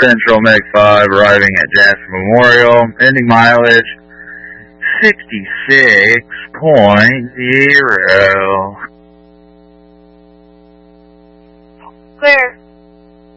Central MX5 arriving at Jackson Memorial. Ending mileage 66.0.